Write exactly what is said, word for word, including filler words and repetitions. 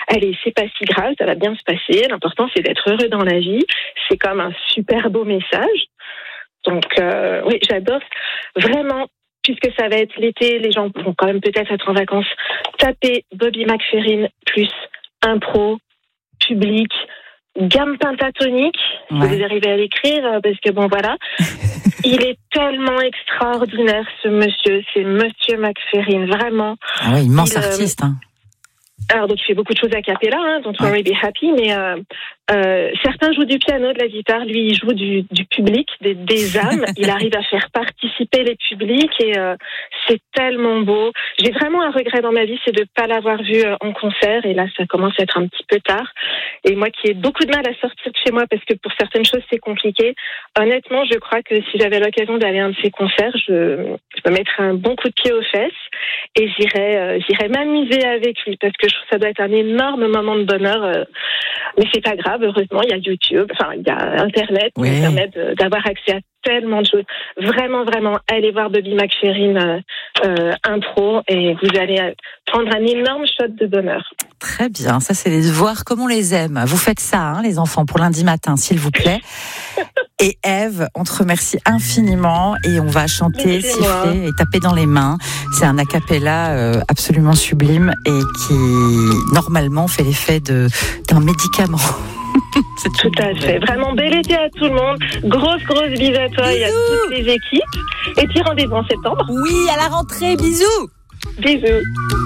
allez, c'est pas si grave, ça va bien se passer. L'important, c'est d'être heureux dans la vie. C'est comme un super beau message. Donc, euh, oui, j'adore vraiment. Puisque ça va être l'été, les gens vont quand même peut-être être en vacances. Tapez Bobby McFerrin plus impro, public, gamme pentatonique. Ouais. Si vous arrivez à l'écrire, parce que bon voilà, il est tellement extraordinaire ce monsieur. C'est Monsieur McFerrin, vraiment. Ah oui, immense il, artiste. Euh, hein. Alors donc il fait beaucoup de choses a cappella, hein, Don't Worry Be Happy, mais euh, euh, certains jouent du piano, de la guitare, lui il joue du, du public, des, des âmes, il arrive à faire participer les publics et euh, c'est tellement beau. J'ai vraiment un regret dans ma vie, c'est de ne pas l'avoir vu euh, en concert et là ça commence à être un petit peu tard. Et moi qui ai beaucoup de mal à sortir de chez moi parce que pour certaines choses c'est compliqué, honnêtement je crois que si j'avais l'occasion d'aller à un de ses concerts, je, je me mettrais un bon coup de pied aux fesses et j'irais, euh, j'irais m'amuser avec lui parce que je trouve que ça doit être un énorme moment de bonheur. Euh, mais c'est pas grave, heureusement, il y a YouTube, enfin, il y a Internet qui oui. permet de, d'avoir accès à tellement de choses. Vraiment, vraiment, allez voir Bobby McFerrin euh, euh, intro et vous allez prendre un énorme shot de bonheur. Très bien, ça c'est les devoirs comme on les aime. Vous faites ça, hein, les enfants, pour lundi matin, s'il vous plaît. Et Ève, on te remercie infiniment et on va chanter, siffler et taper dans les mains. C'est un a cappella euh, absolument sublime et qui, normalement, fait l'effet de, d'un médicament. C'est tout à fait. Vraiment, bel été à tout le monde. Grosse, grosse bise à toi bisous. Et à toutes les équipes. Et puis rendez-vous en septembre. Oui, à la rentrée. Bisous. Bisous.